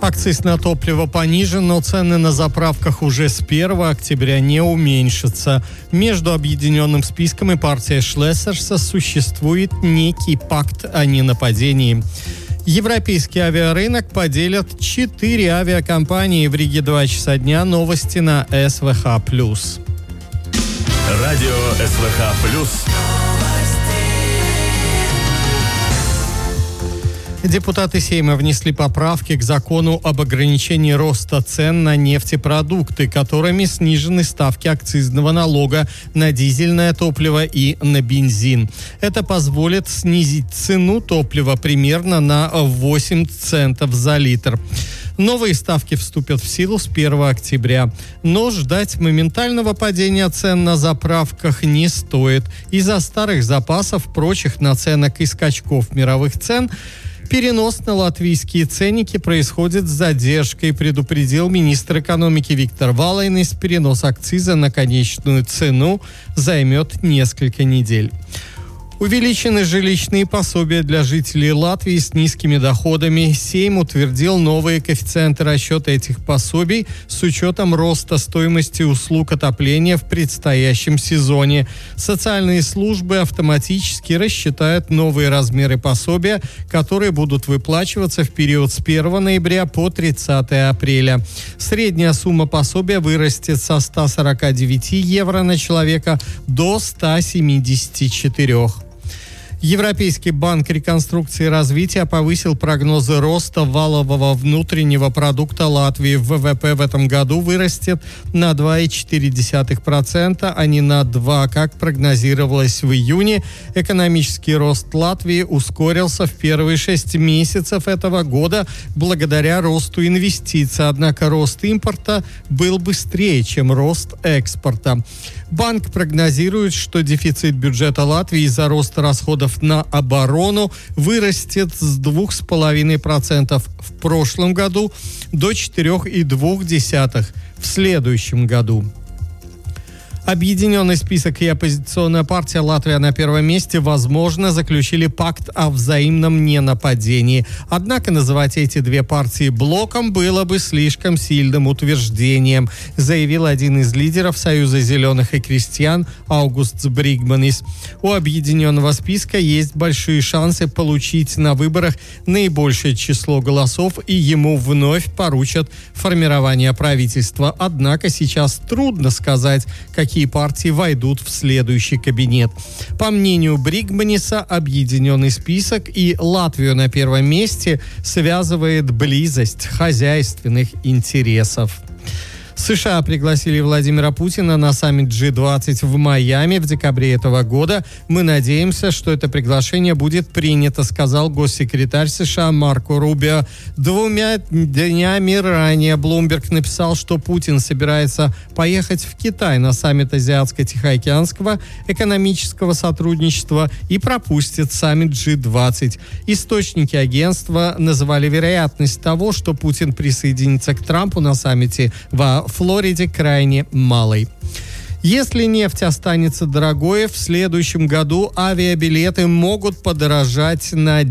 Акциз на топливо понижен, но цены на заправках уже с 1 октября не уменьшатся. Между объединенным списком и партией Шлессерса существует некий пакт о ненападении. Европейский авиарынок поделят 4 авиакомпании. В Риге 2 часа дня. Новости на СВХ+. Радио СВХ+. Депутаты Сейма внесли поправки к закону об ограничении роста цен на нефтепродукты, которыми снижены ставки акцизного налога на дизельное топливо и на бензин. Это позволит снизить цену топлива примерно на 8 центов за литр. Новые ставки вступят в силу с 1 октября. Но ждать моментального падения цен на заправках не стоит. Из-за старых запасов, прочих наценок и скачков мировых цен перенос на латвийские ценники происходит с задержкой, предупредил министр экономики Виктор Валайнис. Перенос акциза на конечную цену займет несколько недель. Увеличены жилищные пособия для жителей Латвии с низкими доходами. Сейм утвердил новые коэффициенты расчета этих пособий с учетом роста стоимости услуг отопления в предстоящем сезоне. Социальные службы автоматически рассчитают новые размеры пособия, которые будут выплачиваться в период с 1 ноября по 30 апреля. Средняя сумма пособия вырастет со 149 евро на человека до 174. Европейский банк реконструкции и развития повысил прогнозы роста валового внутреннего продукта Латвии. ВВП в этом году вырастет на 2,4%, а не на 2%, как прогнозировалось в июне. Экономический рост Латвии ускорился в первые 6 месяцев этого года благодаря росту инвестиций. Однако рост импорта был быстрее, чем рост экспорта. Банк прогнозирует, что дефицит бюджета Латвии из-за роста расходов на оборону вырастет с 2,5% в прошлом году до 4,2% в следующем году. Объединенный список и оппозиционная партия «Латвия на первом месте», возможно, заключили пакт о взаимном ненападении. Однако называть эти две партии блоком было бы слишком сильным утверждением, заявил один из лидеров Союза зеленых и крестьян Аугустс Бригманис. У объединенного списка есть большие шансы получить на выборах наибольшее число голосов, и ему вновь поручат формирование правительства. Однако сейчас трудно сказать, какие партии войдут в следующий кабинет. По мнению Бригманиса, объединенный список и Латвию на первом месте связывает близость хозяйственных интересов. США пригласили Владимира Путина на саммит G20 в Майами в декабре этого года. Мы надеемся, что это приглашение будет принято, сказал госсекретарь США Марко Рубио. 2 днями ранее Bloomberg написал, что Путин собирается поехать в Китай на саммит Азиатско-Тихоокеанского экономического сотрудничества и пропустит саммит G20. Источники агентства называли вероятность того, что Путин присоединится к Трампу на саммите во Флориде, крайне малой. Если нефть останется дорогой, в следующем году авиабилеты могут подорожать на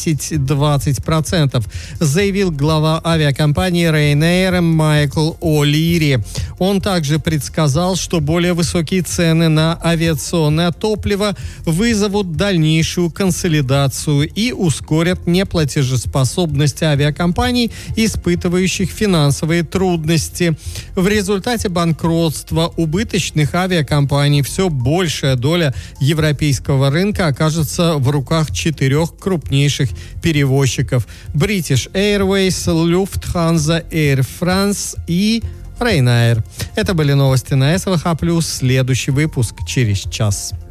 10-20%, заявил глава авиакомпании Ryanair Майкл О'Лири. Он также предсказал, что более высокие цены на авиационное топливо вызовут дальнейшую консолидацию и ускорят неплатежеспособность авиакомпаний, испытывающих финансовые трудности. В результате банкротства убыточных авиакомпаний все большая доля европейского рынка окажется в руках 4 крупнейших перевозчиков: British Airways, Lufthansa, Air France и Ryanair. Это были новости на СВХ+. Следующий выпуск через час.